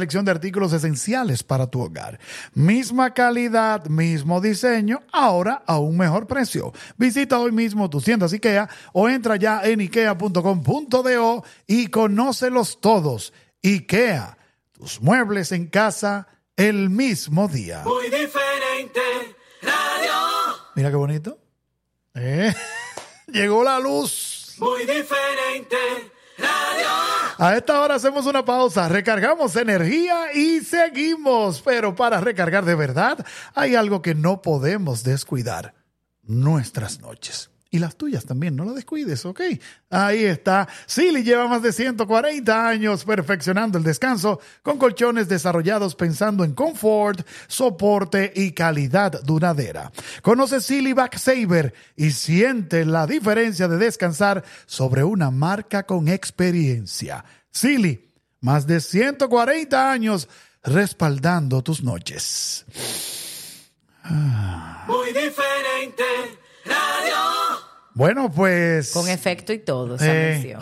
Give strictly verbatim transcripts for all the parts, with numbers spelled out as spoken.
selección de artículos esenciales para tu hogar. Misma calidad, mismo diseño, ahora a un mejor precio. Visita hoy mismo tus tiendas IKEA o entra ya en ikea punto com punto do y conócelos todos. IKEA, tus muebles en casa el mismo día. Muy diferente radio. Mira qué bonito. Eh, llegó la luz. Muy diferente radio. A esta hora hacemos una pausa, recargamos energía y seguimos. Pero para recargar de verdad, hay algo que no podemos descuidar. Nuestras noches. Y las tuyas también, no las descuides, ¿ok? Ahí está. Sealy lleva más de ciento cuarenta años perfeccionando el descanso con colchones desarrollados pensando en confort, soporte y calidad duradera. Conoce Sealy Backsaver y siente la diferencia de descansar sobre una marca con experiencia. Sealy, más de ciento cuarenta años respaldando tus noches. Ah. Muy diferente radio. Bueno, pues... Con efecto y todo, esa eh, mención.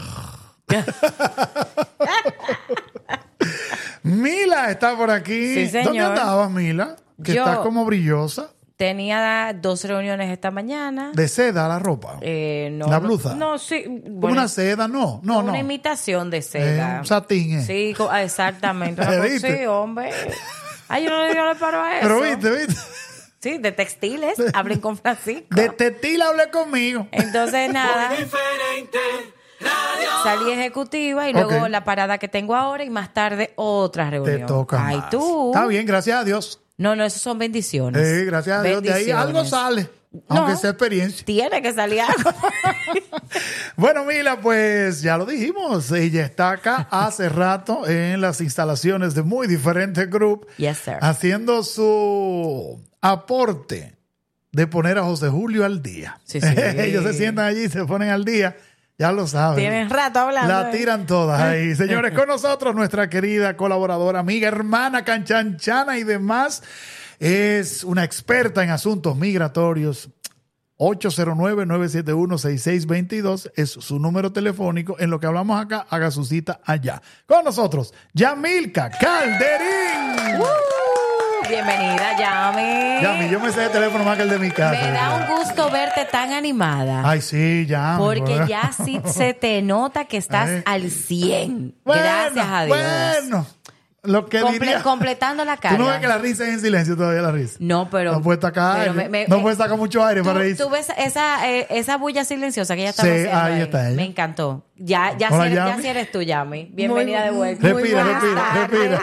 Mila está por aquí. Sí, señor. ¿Dónde andabas, Mila? Que Yo estás como brillosa. Tenía dos reuniones esta mañana. ¿De seda la ropa? Eh, no, ¿La blusa? No, no sí. Como Bueno, una seda, no, no, una no. imitación de seda. Eh, un satín, eh. Sí, co- exactamente. Una cosa- ¿Viste? sí, hombre. Ay, yo no, yo no le paro a eso. Pero viste, viste. Sí, de textiles. Hablen con Francisco. De textil hablé conmigo. Entonces, nada. Muy diferente radio. Salí ejecutiva y luego Ok. la parada que tengo ahora y más tarde otra reunión. Te toca Ay, más. tú. Está bien, gracias a Dios. No, no, eso son bendiciones. Eh, gracias a Dios. De ahí Bendiciones. algo sale. Aunque No. sea experiencia. Tiene que salir algo. Bueno, Mila, pues ya lo dijimos. Ella está acá hace rato en las instalaciones de Muy Diferente Group. Yes, sir. Haciendo su aporte de poner a José Julio al día. Sí, sí. Ellos se sientan allí y se ponen al día. Ya lo saben. Tienen rato hablando. La eh. tiran todas ahí. Señores, con nosotros nuestra querida colaboradora, amiga, hermana, canchanchana y demás. Es una experta en asuntos migratorios. ocho cero nueve, nueve siete uno, seis seis dos dos es su número telefónico. En lo que hablamos acá, haga su cita allá. Con nosotros, Yamilka Calderín. Uh, bienvenida, Yami. Yami, yo me sé el teléfono más que el de mi casa. Me da un gusto verte tan animada. Ay, sí, Yami. Porque ¿verdad? ya sí se te nota que estás Ay. al cien. Bueno, Gracias a Dios. Bueno, lo que Comple- diría... completando la Tú carga. no ves que la risa es en silencio todavía, la risa. No, pero... No puede sacar pero aire. me- me- no me- puede sacar mucho aire ¿Tú, para reírse. tú ves esa, eh, esa bulla silenciosa que ella estaba Sí, haciendo ahí está ella. Me encantó. Ya, ya, Hola, sí eres, ya Yami. sí eres tú, Yami. Bienvenida Muy- de vuelta. Respira, buenas respira, respira.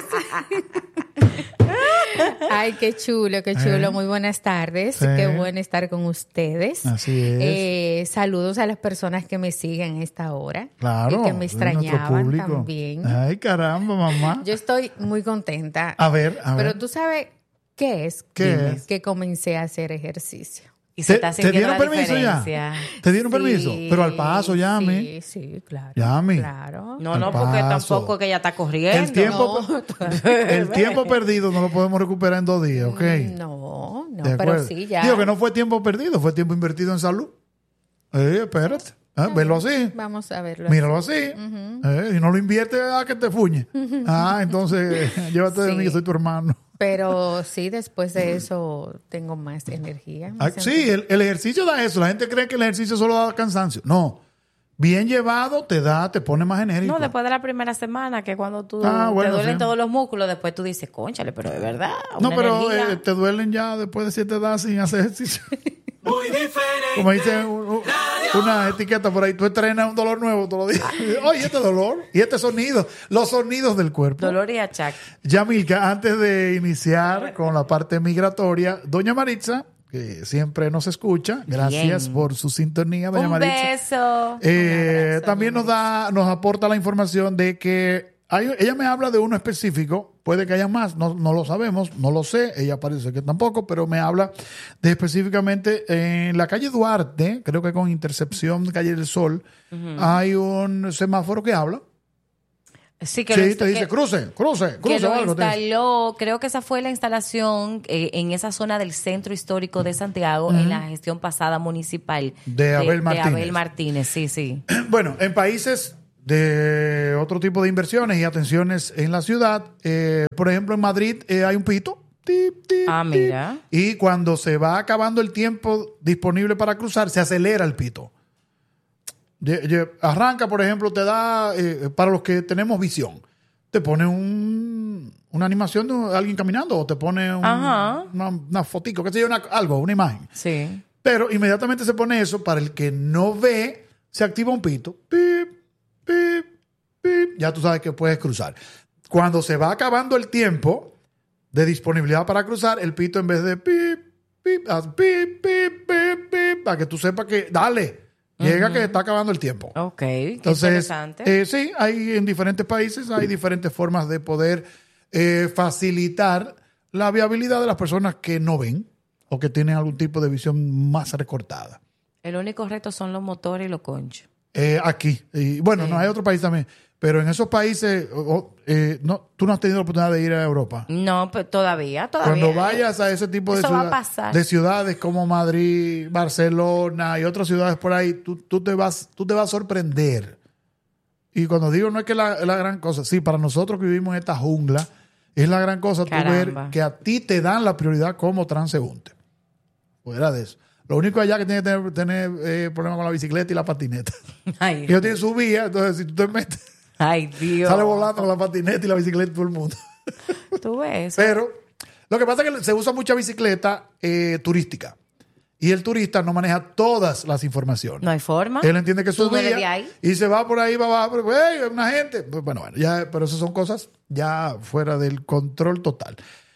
Ay, qué chulo, qué chulo. Eh. Muy buenas tardes. Sí. Qué bueno estar con ustedes. Así es. Eh, saludos a las personas que me siguen a esta hora. Claro. Y que me es nuestro extrañaban público. también. Ay, caramba, mamá. Yo estoy muy contenta. A ver, a ver. Pero tú sabes qué es. ¿Qué Dime. es? Que comencé a hacer ejercicio. Y se ¿Te, está te sintiendo dieron la permiso ya? diferencia. ¿Te dieron Sí, permiso? Pero al paso, Yami. Sí, sí, claro. Yami. Claro. No, Al no, porque paso. tampoco es que ella está corriendo. El tiempo, el tiempo perdido no lo podemos recuperar en dos días, ¿ok? No, no, De pero acuerdo. sí, ya. Digo que no fue tiempo perdido, fue tiempo invertido en salud. Eh, espérate. Ah, verlo así. Vamos a verlo. Míralo así. Eh, y no lo inviertes a que te fuñe. Ah, entonces llévate de Sí. mí, que soy tu hermano. Pero sí, después de eso tengo más energía. me Ah, siento- sí, el, el ejercicio da eso. La gente cree que el ejercicio solo da cansancio. No. Bien llevado te da, te pone más enérgico. No, después de la primera semana, que cuando tú Ah, bueno, te duelen sí. todos los músculos, después tú dices, cónchale, pero de verdad. No, una pero energía. eh, te duelen ya después de siete edad sin hacer ejercicio. Muy diferente Como dice un- un- una etiqueta por ahí, tú estrenas un dolor nuevo todos los días. Oye, este dolor y este sonido, los sonidos del cuerpo. Dolor y achaque. Yamilka, antes de iniciar con la parte migratoria, doña Maritza, que siempre nos escucha, gracias Bien. por su sintonía, doña Un Maritza. beso. Eh, abrazo, también nos da, nos aporta la información de que hay, ella me habla de uno específico, puede que haya más, no, no lo sabemos, no lo sé, ella parece que tampoco, pero me habla de específicamente en la calle Duarte, creo que con Intercepción Calle del Sol, hay un semáforo que habla. Sí, que Sí, lo, te insta- dice que- cruce, cruce, que cruce. lo o algo, te dice. instaló, creo que esa fue la instalación eh, en esa zona del centro histórico de Santiago en la gestión pasada municipal De Abel Martínez. Abel Martínez, sí, sí. Bueno, en países de otro tipo de inversiones y atenciones en la ciudad. Eh, por ejemplo, en Madrid eh, hay un pito. Tip, tip, Ah, tip. mira. Y cuando se va acabando el tiempo disponible para cruzar, se acelera el pito. Ye- ye- Arranca, por ejemplo, te da, eh, para los que tenemos visión, te pone un, una animación de alguien caminando o te pone un- Ajá. una, una fotico, qué sé yo, una- algo, una imagen. Sí. Pero inmediatamente se pone eso, para el que no ve, se activa un pito. Pip, pip, pip. Ya tú sabes que puedes cruzar. Cuando se va acabando el tiempo de disponibilidad para cruzar, el pito en vez de pip, pip, hace pip, pip, pip, pip, para que tú sepas que, dale, llega que está acabando el tiempo. Ok, qué Entonces, interesante. eh, sí, hay en diferentes países, hay diferentes formas de poder eh, facilitar la viabilidad de las personas que no ven o que tienen algún tipo de visión más recortada. El único reto son los motores y los conchos. Eh, aquí. Y, bueno, Sí. no hay otro país también. Pero en esos países, o- o, eh, no, tú no has tenido la oportunidad de ir a Europa. No, pero todavía, todavía. Cuando vayas a ese tipo de, Eso va a ciudad- pasar. de ciudades como Madrid, Barcelona y otras ciudades por ahí, tú, tú, te, vas, tú te vas a sorprender. Y cuando digo no es que la, la gran cosa, sí, para nosotros que vivimos en esta jungla, es la gran cosa tú ver Caramba. que a ti te dan la prioridad como transeúnte. Fuera de eso. Lo único allá que tiene que tener, tener eh, problemas con la bicicleta y la patineta. Ay, Ellos tienen su vía, entonces si tú te metes, ay, Dios. sale volando con la patineta y la bicicleta todo el mundo. Tú ves eso. Pero lo que pasa es que se usa mucha bicicleta eh, turística. Y el turista no maneja todas las informaciones. No hay forma. Él entiende que es su Tú no eres vía de ahí. y se va por ahí, va abajo, pero, hey, hay una gente. Pues, Bueno, bueno, ya, pero esas son cosas ya fuera del control total.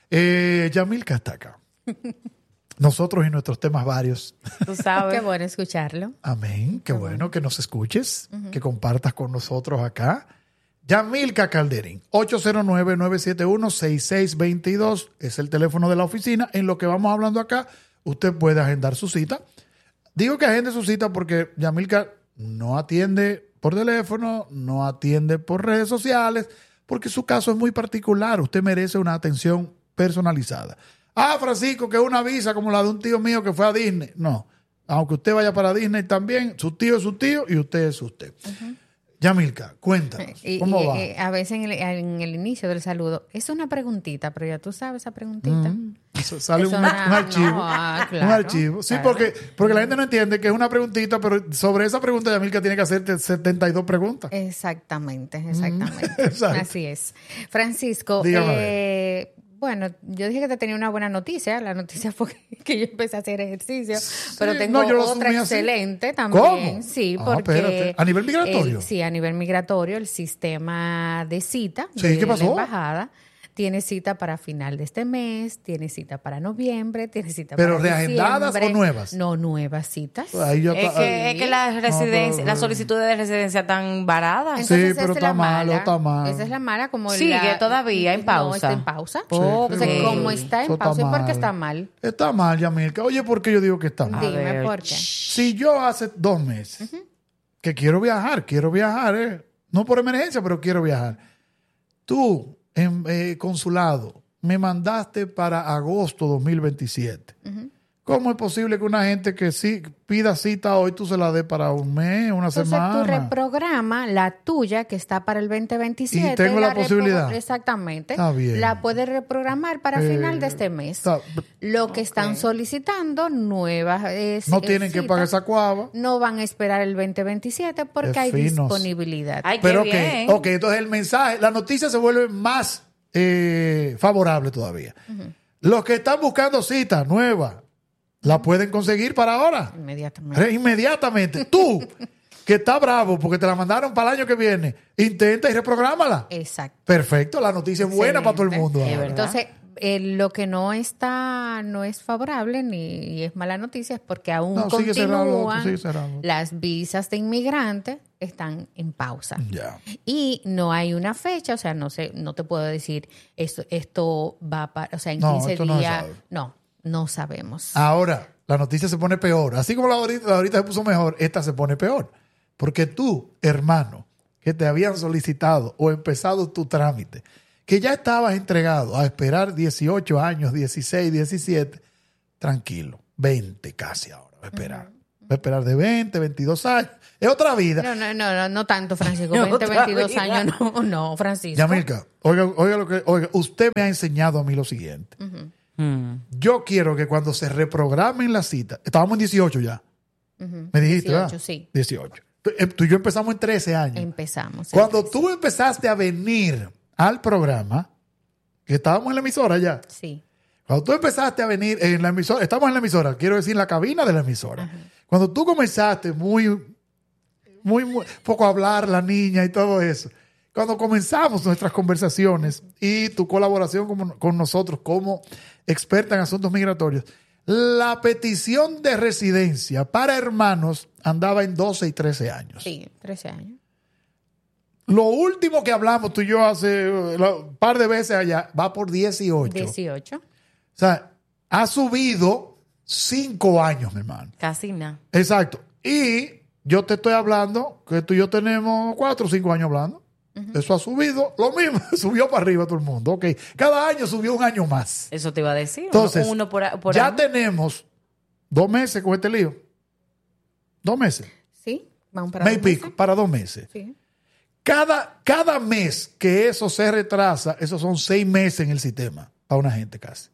Eh, Yamilka está acá. Nosotros y nuestros temas varios. Tú sabes. Qué bueno escucharlo. Amén. Qué bueno que nos escuches, que compartas con nosotros acá. Yamilka Calderín, ocho cero nueve, nueve siete uno, seis seis dos dos es el teléfono de la oficina. En lo que vamos hablando acá, usted puede agendar su cita. Digo que agende su cita porque Yamilka no atiende por teléfono, no atiende por redes sociales, porque su caso es muy particular. Usted merece una atención personalizada. Ah, Francisco, que es una visa como la de un tío mío que fue a Disney. No, aunque usted vaya para Disney también, su tío es su tío y usted es usted. Yamilka, cuéntanos, Y, ¿cómo y, va? eh, a veces en el, en el inicio del saludo, es una preguntita, pero ya tú sabes esa preguntita. Mm, eso sale Eso un, no- un archivo. no, ah, claro, un archivo. Sí, claro. porque, porque la gente no entiende que es una preguntita, pero sobre esa pregunta Yamilka tiene que hacerte setenta y dos preguntas. Exactamente, exactamente. exacto. Así es. Francisco, Dígame a eh, bueno, yo dije que te tenía una buena noticia. La noticia fue que yo empecé a hacer ejercicio, pero tengo no, yo lo otra asumí así. excelente también. ¿Cómo? Sí, Ah, porque espérate. ¿A nivel migratorio? el- sí, a nivel migratorio, el sistema de cita Sí, de ¿qué pasó? la embajada tiene cita para final de este mes, tiene cita para noviembre, tiene cita ¿Pero para reagendadas diciembre. o nuevas? No, nuevas citas. Ahí yo Es ta- que, es que las residencias, pero- las solicitudes de residencia están baradas. Sí, Entonces, pero esa es está la malo, mala. está mal. Esa es la mala como Sigue la- todavía en No, pausa. está en pausa. Sí, Entonces, sí, como sí. está Eso en pausa, ¿y por mal. qué está mal? Está mal, Yamilka. Oye, ¿por qué yo digo que está mal? A Dime ver, por qué. Si yo hace dos meses que quiero viajar, quiero viajar, eh, no por emergencia, pero quiero viajar. Tú, en eh, consulado, me mandaste para agosto dos mil veintisiete. ¿Cómo es posible que una gente que sí pida cita hoy tú se la dé para un mes, una Entonces semana? tú reprograma la tuya que está para el veinte veintisiete. Y tengo la repro- posibilidad. Exactamente. Está bien. La puedes reprogramar para Eh, final de este mes. Está- Lo que están solicitando nuevas eh, no eh, tienen que citas, pagar esa cuava. no van a esperar el veinte veintisiete porque Qué hay finos. disponibilidad. Ay, qué Pero ok, bien. ok, entonces el mensaje, la noticia se vuelve más eh, favorable todavía. Los que están buscando citas nuevas, la pueden conseguir para ahora. Inmediatamente. Re- Inmediatamente. Tú, que estás bravo porque te la mandaron para el año que viene, intenta y reprográmala. Exacto. Perfecto, la noticia es buena para todo el mundo. Es ahora. verdad. Entonces, eh, lo que no está, no es favorable ni y es mala noticia es porque aún No, sigue cerrado, continúan sigue cerrado. las visas de inmigrantes están en pausa. Ya. Y no hay una fecha, o sea, no sé, no te puedo decir esto, esto va para, o sea, en No, quince esto no se días. sabe. No, no sabemos. Ahora, la noticia se pone peor. Así como la ahorita, la ahorita se puso mejor, esta se pone peor. Porque tú, hermano, que te habían solicitado o empezado tu trámite, que ya estabas entregado a esperar dieciocho años, dieciséis, diecisiete, tranquilo, veinte casi ahora, va a esperar. Va a esperar de veinte, veintidós años. Es otra vida. No, no, no, no, no tanto, Francisco. No, veinte, otra veintidós vida. años, no, no, Francisco. Yamilka, oiga, oiga lo que, oiga, usted me ha enseñado a mí lo siguiente. Ujú, Mm. Yo quiero que cuando se reprogramen las citas, estábamos en dieciocho ya. ujú. Me dijiste, dieciocho, ¿verdad? sí. dieciocho. Tú, eh, tú y yo empezamos en trece años. Empezamos. sí. Cuando tú empezaste a venir al programa, que estábamos en la emisora ya. Sí. Cuando tú empezaste a venir en la emisora, estamos en la emisora, quiero decir, en la cabina de la emisora. Cuando tú comenzaste muy, muy, muy poco a hablar, la niña y todo eso. Cuando comenzamos nuestras conversaciones y tu colaboración con, con nosotros como experta en asuntos migratorios, la petición de residencia para hermanos andaba en doce y trece años. Sí, trece años. Lo último que hablamos tú y yo hace un par de veces allá va por dieciocho. dieciocho. O sea, ha subido cinco años, mi hermano. Casi nada. Exacto. Y yo te estoy hablando que tú y yo tenemos cuatro o cinco años hablando. Eso ha subido, lo mismo, subió para arriba todo el mundo. Ok, cada año subió un año más. Eso te iba a decir. Entonces, uno por, a- por ya año. tenemos dos meses con este lío. Dos meses. Sí, vamos para Mes y dos pico, meses. para dos meses. Sí. Cada, cada mes que eso se retrasa, esos son seis meses en el sistema para una gente casi.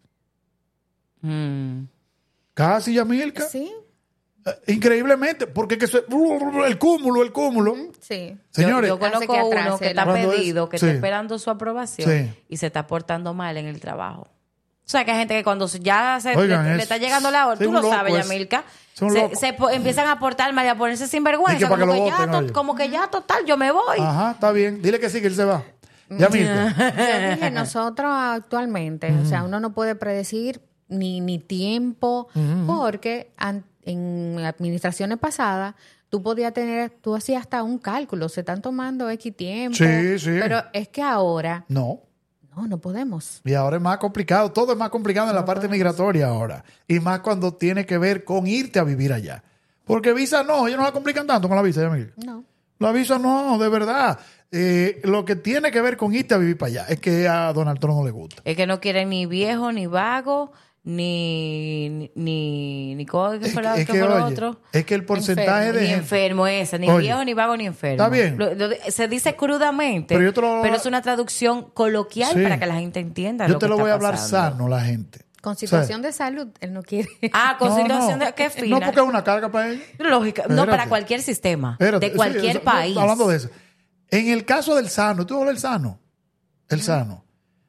Mm. Casi, Yamilka. Sí, Eh, Increíblemente, porque que se- el cúmulo, el cúmulo. sí. Señores, yo, yo Hace conozco que uno atrase que está la- Cuando es- pedido, que sí. está esperando su aprobación Sí. y se está portando mal en el trabajo. O sea, que hay gente que cuando se- ya se, Oigan, le, es- le está llegando la hora, es tú un lo loco sabes, ese. Yamilka, Es un se, loco. se po- empiezan a portar mal y a ponerse Y sinvergüenza. que para Como que que, lo ya, voten, to- oye. como que ya, total, yo me voy. Ajá, está bien. Dile que sí, que él se va. Yamilka. Yo dije, nosotros actualmente, o sea, uno no puede predecir ni, ni tiempo, porque an- en administraciones pasadas tú podías tener, tú hacías hasta un cálculo, se están tomando X tiempo, Sí, sí. pero es que ahora, No. no, no podemos. Y ahora es más complicado. Todo es más complicado en la parte migratoria ahora. Y más cuando tiene que ver con irte a vivir allá. Porque visa no, ellos no la complican tanto con la visa, Yamilka. No. La visa no, de verdad. Eh, lo que tiene que ver con irte a vivir para allá es que a Donald Trump no le gusta. Es que no quieren ni viejo, ni vago, ni ni ni, ni co- ¿qué Es fue que, lo- es qué que, fue lo oye, otro? es que el porcentaje Enfermo, de Ni gente- enfermo ese, ni Oye, viejo, ni vago, ni enfermo. está bien. Lo- lo- se dice crudamente, Pero yo te lo- pero es una traducción coloquial Sí. para que la gente entienda Yo lo te que lo está voy a hablar pasando. sano, la gente. Con O sea, situación de salud, él no quiere. Ah, con no, situación no. de qué fina. No, porque es una carga para ellos. Lógica, no Espérate. para cualquier sistema, Espérate, de sí, cualquier eso- país. no, hablando de eso. En el caso del sano, tú hablas del sano. El sano.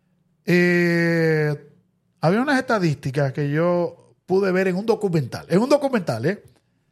Eh, había unas estadísticas que yo pude ver en un documental. En un documental, ¿eh?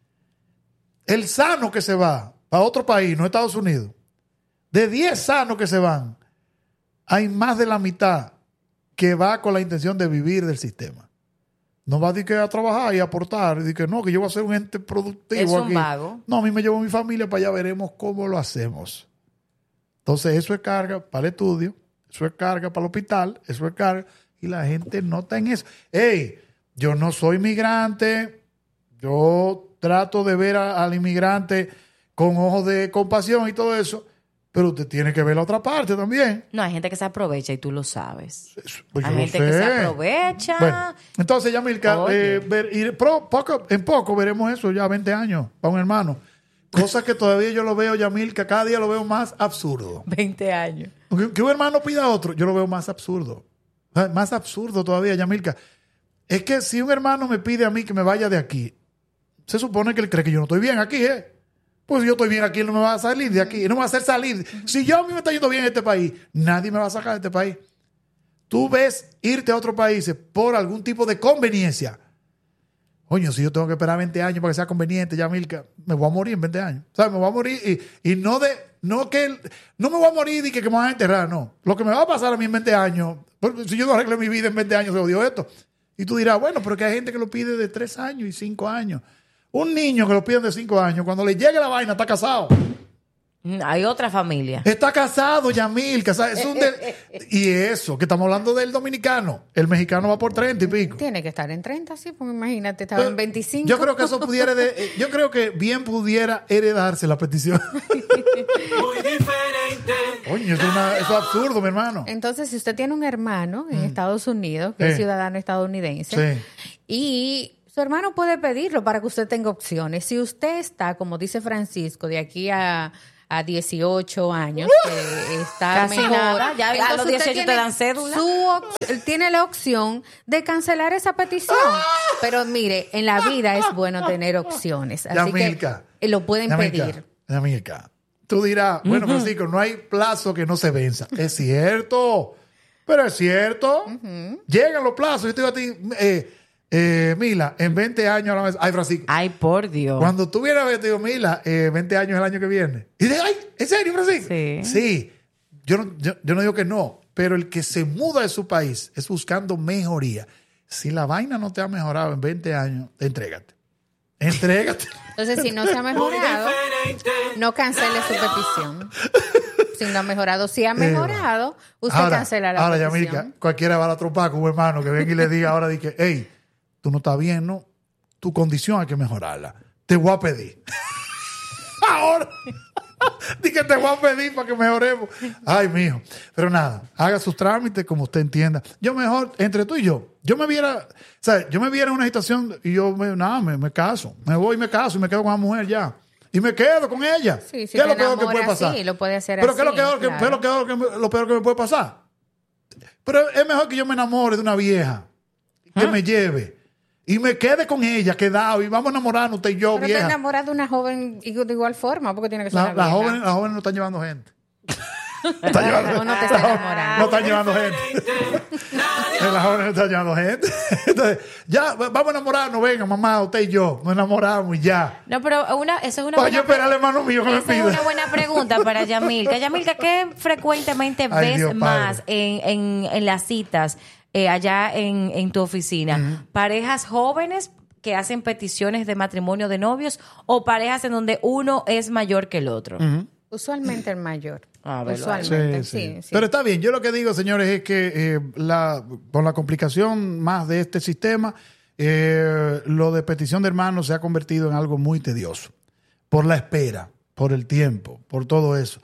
El sano que se va a otro país, no Estados Unidos, de diez sanos que se van, hay más de la mitad que va con la intención de vivir del sistema. No va a, decir que a trabajar y a aportar. Y que no, que yo voy a ser un ente productivo Es un aquí. vago. No, a mí me llevo mi familia para allá, veremos cómo lo hacemos. Entonces, eso es carga para el estudio, eso es carga para el hospital, eso es carga. Y la gente no está en eso. Hey, yo no soy migrante, yo trato de ver a- al inmigrante con ojos de compasión y todo eso, pero usted tiene que ver la otra parte también. No, hay gente que se aprovecha y tú lo sabes. Eso, pues Hay yo lo gente que sé. se aprovecha. Bueno, entonces, Yamilka, Oye. eh, ver- y pro- poco, en poco veremos eso, ya veinte años, para un hermano. Cosa que todavía yo lo veo, Yamilka, cada día lo veo más absurdo. veinte años. Que, que un hermano pida a otro, yo lo veo más absurdo. Ah, Más absurdo todavía, Yamilka. Es que si un hermano me pide a mí que me vaya de aquí, se supone que él cree que yo no estoy bien aquí, ¿eh? Pues si yo estoy bien aquí, él no me va a salir de aquí, él no me va a hacer salir. Si yo a mí me está yendo bien en este país, nadie me va a sacar de este país. Tú ves irte a otro país por algún tipo de conveniencia. Coño, si yo tengo que esperar veinte años para que sea conveniente, Yamilka, me voy a morir en veinte años. ¿Sabes? Me voy a morir y, y no de, no que, el- no me voy a morir y que, que me van a enterrar, no. Lo que me va a pasar a mí en veinte años, porque si yo no arreglé mi vida en veinte años, se odió esto. Y tú dirás, bueno, pero que hay gente que lo pide de tres años y cinco años. Un niño que lo piden de cinco años, cuando le llegue la vaina, está casado. Mm, Hay otra familia. Está casado, Yamilka. ¿Sabes? Es un de- y eso, que estamos hablando del dominicano. El mexicano va por treinta y pico. Tiene que estar en treinta, sí, porque imagínate, estaba en veinticinco. Yo creo que eso pudiera, de- eh, yo creo que bien pudiera heredarse la petición. Muy diferente. Coño, eso es, una- eso es absurdo, mi hermano. Entonces, si usted tiene un hermano en Estados Unidos, que Sí. es ciudadano estadounidense, Sí. y, o Su hermano puede pedirlo para que usted tenga opciones. Si usted está, como dice Francisco, de aquí a, a dieciocho años, que está Casi mejor, nada. Ya a los entonces usted dieciocho te tiene dan cédula. su op- tiene la opción de cancelar esa petición. Pero mire, en la vida es bueno tener opciones. Así Yamilka, que eh, lo pueden Yamilka, pedir. Yamilka, tú dirás, bueno, uh-huh. Francisco, no hay plazo que no se venza. Es cierto, pero es cierto. Uh-huh. Llegan los plazos. Yo te digo a ti, eh, eh, Mila, en veinte años, a la vez, ay, Francisco. Ay, por Dios. Cuando tú vienes a ver, te digo, Mila, eh, veinte años el año que viene. Y dices, ay, ¿en serio, Francisco? Sí. Sí. Yo no, yo, yo no digo que no, pero el que se muda de su país es buscando mejoría. Si la vaina no te ha mejorado en veinte años, entrégate. Entrégate. Entonces, si no se ha mejorado, no cancele su petición. Si no ha mejorado, si ha mejorado, usted ahora, cancela la ahora, petición. Ahora, Yamilka, cualquiera va a la tropa con un hermano que venga y le diga ahora, dice, hey, tú no estás bien, ¿no? Tu condición hay que mejorarla. Te voy a pedir. Ahora. Dije, te voy a pedir para que mejoremos. Ay, mijo. Pero nada, haga sus trámites como usted entienda. Yo mejor, entre tú y yo, yo me viera, o sea, yo me viera en una situación y yo, me, nada, me, me caso. Me voy y me caso y me quedo con la mujer ya. Y me quedo con ella. Sí, si ¿Qué es lo peor que puede pasar? Sí, lo puede hacer Pero así, ¿qué es lo peor, claro. que, es lo, peor que, me, lo peor que me puede pasar? Pero es mejor que yo me enamore de una vieja que ¿Ah? me lleve y me quede con ella, quedado, y vamos a enamorarnos usted y yo, pero vieja. Pero te enamoras de una joven de igual forma, porque tiene que ser la, una la vieja. joven, Las jóvenes no están llevando gente. No están llevando, no te estás enamorando. No están llevando gente. Las jóvenes no están llevando gente. Entonces, ya, vamos a enamorarnos, venga, mamá, usted y yo, nos enamoramos y ya. No, pero una, eso es una Para buena yo esperar al hermano mío que me esa es pida. una buena pregunta para Yamilka. Yamilka, ¿qué frecuentemente Ay, ves Dios, más padre. en, en, en las citas eh, allá en, en tu oficina? Uh-huh. ¿Parejas jóvenes que hacen peticiones de matrimonio de novios o parejas en donde uno es mayor que el otro? Uh-huh. Usualmente el mayor. Ah, Usualmente, sí, sí. sí, sí. Pero está bien. Yo lo que digo, señores, es que eh, la, con la complicación más de este sistema, eh, lo de petición de hermanos se ha convertido en algo muy tedioso. Por la espera, por el tiempo, por todo eso.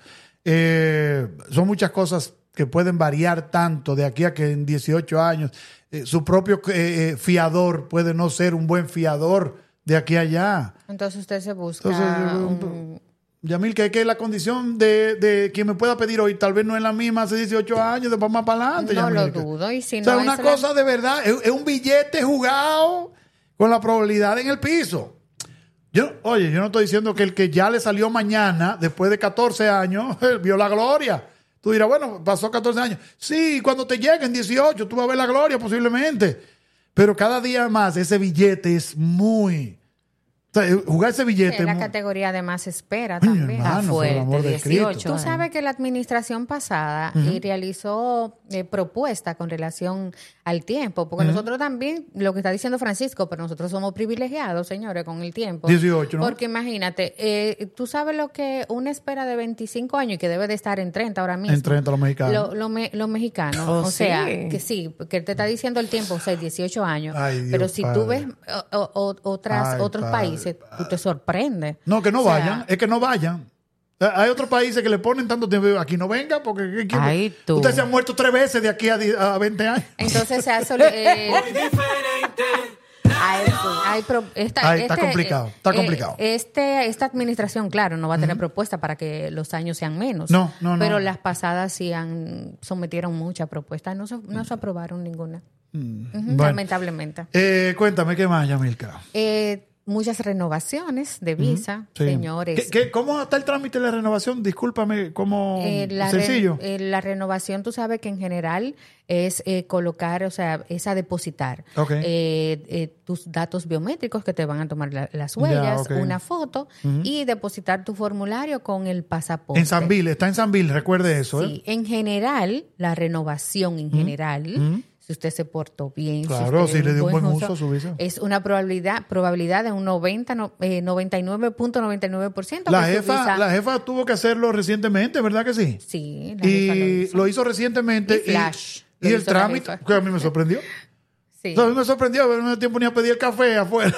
Eh, son muchas cosas que pueden variar tanto de aquí a que en dieciocho años eh, su propio eh, fiador puede no ser un buen fiador de aquí a allá. Entonces usted se busca Entonces, un... Yamil, que es que la condición de, de quien me pueda pedir hoy tal vez no es la misma hace dieciocho años, después más para adelante. No Yamil, lo dudo. Y si o sea, no una es cosa la... de verdad, es, es un billete jugado con la probabilidad en el piso. Yo, oye, yo no estoy diciendo que el que ya le salió mañana, después de catorce años, vio la gloria. Tú dirás, bueno, pasó catorce años. Sí, cuando te lleguen dieciocho, tú vas a ver la gloria posiblemente. Pero cada día más ese billete es muy... O sea, jugar ese billete... Sí, la muy... categoría de más espera Ay, también. hermano, por el amor de dieciocho. Tú sabes que la administración pasada uh-huh. eh, realizó eh, propuestas con relación al tiempo, porque uh-huh. nosotros también, lo que está diciendo Francisco, pero nosotros somos privilegiados, señores, con el tiempo. dieciocho, ¿no? Porque imagínate, eh, tú sabes lo que una espera de veinticinco años y que debe de estar en treinta ahora mismo. En treinta los mexicanos. Lo, lo me, los mexicanos. Oh, o sí. sea, que sí, que te está diciendo el tiempo, o sea, dieciocho años. Ay, Dios, pero si padre. tú ves o, o, otras, Ay, otros padre, países, padre. tú te sorprendes. No, que no O sea, vayan, es que no vayan. Hay otros países que le ponen tanto tiempo, aquí no venga, porque ¿quién? Ay, tú. Usted se ha muerto tres veces de aquí a, die, a veinte años. Entonces se ha soli- eh, Muy diferente. hay, hay pro- esta, Ay, está complicado, está eh, complicado. Este, esta administración, claro, no va a tener uh-huh. propuesta para que los años sean menos. No, no, no. Pero las pasadas sí han sometieron muchas propuestas, no se, no se aprobaron ninguna. Mm, Uh-huh, bueno. Lamentablemente. Eh, cuéntame, ¿qué más, Yamilka? Eh, muchas renovaciones de visa, Uh-huh. Sí. señores. ¿Qué, qué, ¿Cómo está el trámite de la renovación? Discúlpame, ¿cómo Eh, la, sencillo? re, eh, la renovación, tú sabes que en general es eh, colocar, o sea, es a depositar Okay. eh, eh, tus datos biométricos que te van a tomar la, las huellas, Ya, okay. una foto Uh-huh. y depositar tu formulario con el pasaporte. En Sanville, está en Sanville, recuerde eso. Sí, ¿eh? en general, la renovación en Uh-huh. general, Uh-huh. si usted se portó bien, Claro, si, usted si le dio un buen uso, uso a su visa. es una probabilidad probabilidad de un noventa, no, eh, noventa y nueve punto noventa y nueve por ciento. La que su jefa, visa- la jefa tuvo que hacerlo recientemente, ¿verdad que sí? Sí, la jefa Y lo hizo. lo hizo recientemente. Y flash, Y, y lo el hizo la trámite, jefa. que a mí me sorprendió. Sí. O sea, a mí me sorprendió, pero no me dio tiempo ni a pedir el café afuera.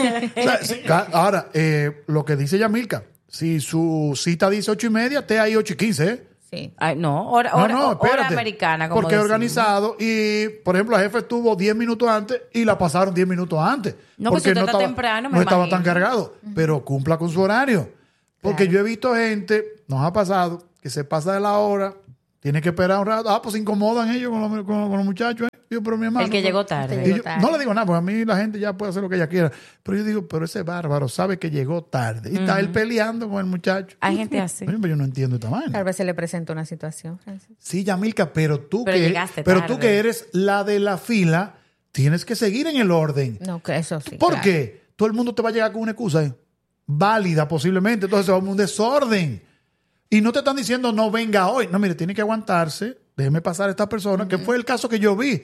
O sea, sí, ahora, eh, lo que dice Yamilka, si su cita dice ocho y media, esté ahí ocho y quince, ¿eh? Sí. Ay, no, hora, No, hora, no, hora espérate. americana, como Porque es decimos. organizado y, por ejemplo, la jefa estuvo diez minutos antes y la pasaron diez minutos antes. No, pues porque si usted está estaba, temprano, me no estaba imagino. tan cargado. Pero cumpla con su horario. Porque Claro. yo he visto gente, nos ha pasado, que se pasa de la hora, tiene que esperar un rato. Ah, pues se incomodan ellos con los, con, con los muchachos. ¿eh? Yo, pero mi hermano, El que pero- llegó tarde. El Y que yo- tarde. no le digo nada, porque a mí la gente ya puede hacer lo que ella quiera. Pero yo digo, pero ese bárbaro sabe que llegó tarde. Y está él peleando con el muchacho. Hay gente así. Oye, pero yo no entiendo esta vaina. Tal vez se le presenta una situación, Francis. Sí, Yamilka, pero tú Pero que llegaste pero tarde. tú que eres la de la fila, tienes que seguir en el orden. No, que eso sí. ¿Por claro. qué? Todo el mundo te va a llegar con una excusa ¿eh? válida posiblemente, entonces se va a un desorden. Y no te están diciendo no venga hoy. No, mire, tiene que aguantarse, déjeme pasar a esta persona, que fue el caso que yo vi.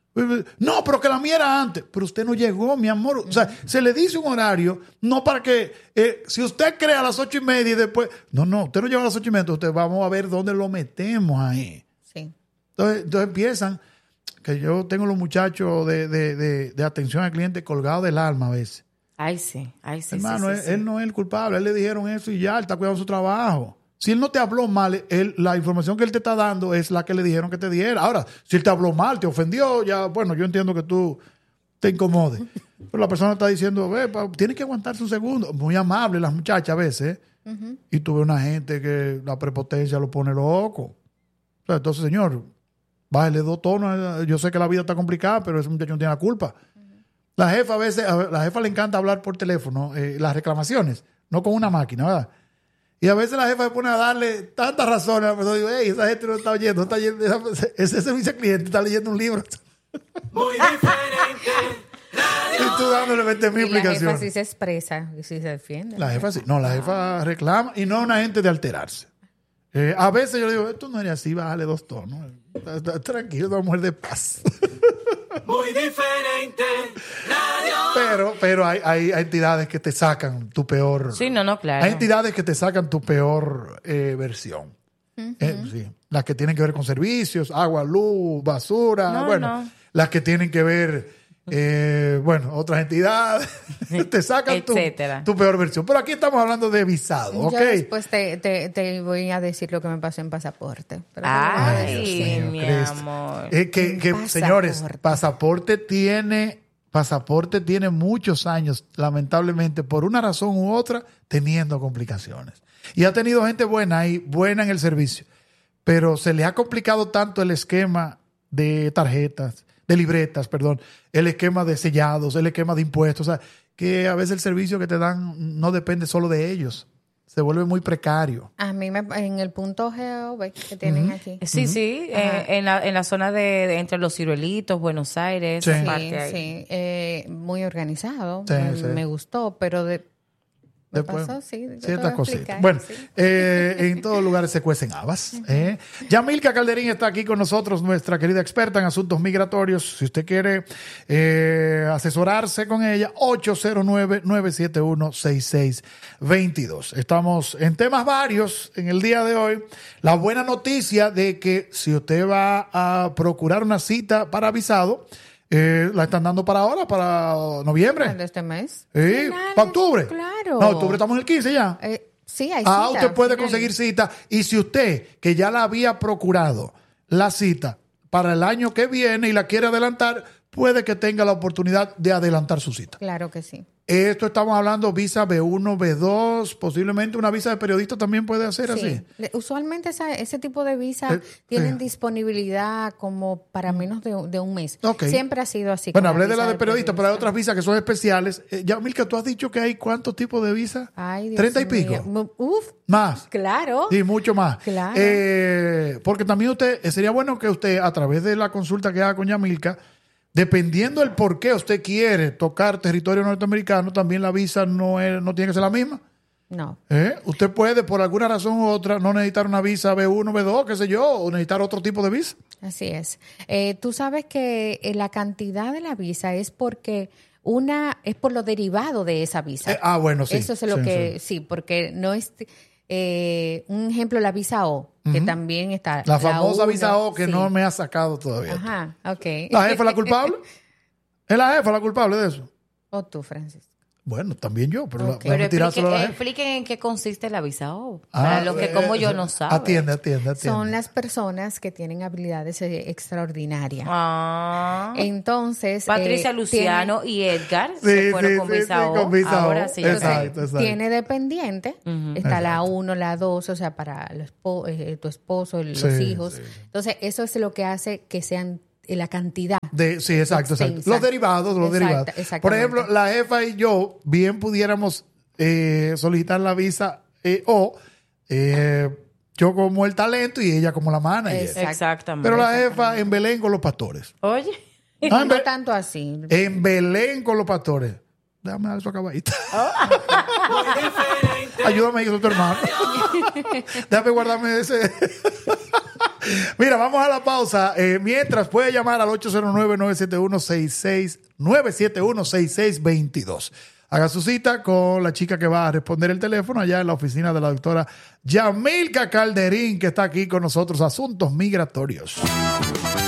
No, pero que la mía era antes. Pero usted no llegó, mi amor. O sea, se le dice un horario, no para que, eh, si usted cree a las ocho y media y después, no, no, usted no llegó a las ocho y media, entonces vamos a ver dónde lo metemos ahí. Sí. Entonces, entonces empiezan, que yo tengo los muchachos de, de, de, de atención al cliente colgados del alma a veces. Ay, sí. Ay, sí, Hermano, sí, él, sí, sí. él no es el culpable, a él le dijeron eso y ya, él está cuidando su trabajo. Si él no te habló mal, él, la información que él te está dando es la que le dijeron que te diera. Ahora, si él te habló mal, te ofendió, ya, bueno, yo entiendo que tú te incomodes. Pero la persona está diciendo, ve, pa, tienes que aguantarse un segundo. Muy amable las muchachas a veces. ¿eh? Uh-huh. Y tú ves una gente que la prepotencia lo pone loco. O sea, entonces, señor, bájale dos tonos. Yo sé que la vida está complicada, pero ese muchacho no tiene la culpa. Uh-huh. La jefa a veces, a la jefa le encanta hablar por teléfono, eh, las reclamaciones, no con una máquina, ¿verdad? Y a veces la jefa se pone a darle tantas razones a la persona. Digo, hey, esa gente no está oyendo, no está oyendo. Ese servicio al cliente está leyendo un libro. Muy diferente. Y tú dándole veinte mil Y la jefa explicaciones. sí se expresa y sí se defiende. La jefa sí. No, la jefa reclama y no es una gente de alterarse. Eh, a veces yo le digo, esto no era así, bájale dos tonos. Tranquilo, es una mujer de paz. Muy diferente. Radio. Pero, pero hay, hay, hay entidades que te sacan tu peor. Sí, no, no, claro. Hay entidades que te sacan tu peor eh, versión. Uh-huh. eh, sí. Las que tienen que ver con servicios, agua, luz, basura. No, bueno, no. las que tienen que ver, eh, bueno, otras entidades. te sacan tu, tu peor versión. Pero aquí estamos hablando de visado, ¿ok? Yo después te, te, te voy a decir lo que me pasó en pasaporte. Pero Ay, Dios mío, mi Cristo. amor. Eh, que, que, Pasaporte. señores, pasaporte tiene, pasaporte tiene muchos años, lamentablemente, por una razón u otra, teniendo complicaciones. Y ha tenido gente buena ahí, buena en el servicio. Pero se le ha complicado tanto el esquema de tarjetas, de libretas, perdón, el esquema de sellados, el esquema de impuestos, o sea, que a veces el servicio que te dan no depende solo de ellos. Se vuelve muy precario. A mí me, en el punto G O V que tienen uh-huh. aquí. Sí, uh-huh. sí, eh, en, la, en la zona de, de entre los Ciruelitos, Buenos Aires. Sí, esa sí, parte ahí. sí. Eh, muy organizado, Sí, me, sí. me gustó, pero de, me Después, pasó, sí. ciertas cositas. Bueno, sí. eh, en todos lugares se cuecen habas. ¿eh? Yamilka Calderín está aquí con nosotros, nuestra querida experta en asuntos migratorios. Si usted quiere eh, asesorarse con ella, ocho cero nueve, nueve siete uno, seis seis dos dos. Estamos en temas varios en el día de hoy. La buena noticia de que si usted va a procurar una cita para visado, Eh, la están dando para ahora, para noviembre. ¿De este mes? Sí, Finales, para octubre. Claro. No, octubre estamos en el quince ya. Eh, sí, hay Ah, cita, usted puede finales. conseguir cita. Y si usted, que ya la había procurado, la cita para el año que viene y la quiere adelantar, puede que tenga la oportunidad de adelantar su cita. Claro que sí. Esto estamos hablando visa B uno, B dos, posiblemente una visa de periodista también puede hacer Sí. así. Le- Usualmente esa, ese tipo de visas Eh, tienen sí. disponibilidad como para menos de, de un mes. Ok. Siempre ha sido así. Bueno, con hablé de visa la de periodista, pero hay otras visas que son especiales. Eh, ya, Milka, ¿tú has dicho que hay cuántos tipos de visa? Ay, Dios ¿Treinta y mío. pico? Mu- Uf, Más. claro. Sí, mucho más. Claro. Eh, porque también usted, eh, sería bueno que usted, a través de la consulta que haga con Yamilka, dependiendo del por qué usted quiere tocar territorio norteamericano, también la visa no, es, no tiene que ser la misma. No. ¿Eh? Usted puede, por alguna razón u otra, no necesitar una visa B uno, B dos, qué sé yo, o necesitar otro tipo de visa. Así es. Eh, tú sabes que eh, la cantidad de la visa es porque una es por lo derivado de esa visa. Eh, ah, bueno, sí. Eso es lo sí, que sí. sí, porque no es eh, un ejemplo la visa O, que Ujú. también está. La famosa uno, visa O que sí. no me ha sacado todavía. Ajá, ok. ¿La jefa es la culpable? ¿Es la jefa la culpable de eso? O tú, Francisco. Bueno, también yo, pero, Ok. la, Pero tirárselo a la expliquen, jefa. expliquen en qué consiste la visa O. Ah, Para los que eh, como yo eh, no saben. Atiende, atiende, atiende. Son las personas que tienen habilidades eh, extraordinarias. Ah. Entonces, Patricia eh, Luciano y Edgar Sí, se fueron sí, con sí, visa sí, O. con visa Ahora O. sí, yo sé. Exacto, tiene, exacto. tiene dependiente, está la Exacto. uno, la dos, o sea, para los espo- eh, tu esposo, los Sí, hijos. sí. Entonces, eso es lo que hace que sean eh, la cantidad. De, sí, exacto, exacto. Extensa. Los derivados, los Exacta- derivados. Por exactamente. ejemplo, la jefa y yo bien pudiéramos eh, solicitar la visa eh, o eh, yo como el talento y ella como la manager. Exacto. Exactamente. Pero la jefa en Belén con los pastores. Oye. Ah, en, No Be- tanto así. en Belén con los pastores. Déjame dar eso acabadita. Muy diferente. Ayúdame, hijo, tu hermano. Déjame guardarme ese. Mira, vamos a la pausa. Eh, mientras, puede llamar al ocho cero nueve, nueve siete uno, seis seis nueve siete uno, seis seis dos dos. Haga su cita con la chica que va a responder el teléfono allá en la oficina de la doctora Yamilka Calderín, que está aquí con nosotros, Asuntos Migratorios.